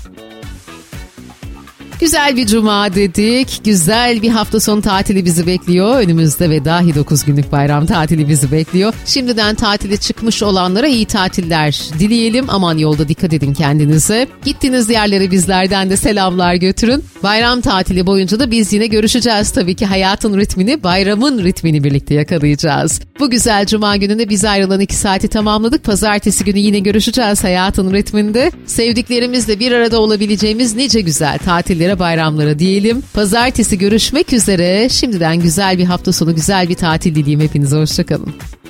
Güzel bir cuma dedik. Güzel bir hafta sonu tatili bizi bekliyor. Önümüzde ve dahi 9 günlük bayram tatili bizi bekliyor. Şimdiden tatile çıkmış olanlara iyi tatiller dileyelim. Aman yolda dikkat edin kendinize. Gittiğiniz yerlere bizlerden de selamlar götürün. Bayram tatili boyunca da biz yine görüşeceğiz. Tabii ki hayatın ritmini, bayramın ritmini birlikte yakalayacağız. Bu güzel cuma gününde biz ayrılan 2 saati tamamladık. Pazartesi günü yine görüşeceğiz hayatın ritminde. Sevdiklerimizle bir arada olabileceğimiz nice güzel tatillere, bayramlara diyelim. Pazartesi görüşmek üzere. Şimdiden güzel bir hafta sonu, güzel bir tatil dileyim hepinize. Hoşçakalın.